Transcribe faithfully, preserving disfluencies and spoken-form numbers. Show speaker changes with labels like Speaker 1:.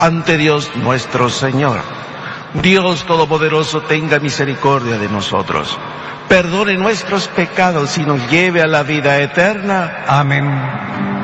Speaker 1: ante Dios nuestro Señor. Dios Todopoderoso tenga misericordia de nosotros, perdone nuestros pecados y nos lleve a la vida eterna.
Speaker 2: Amén.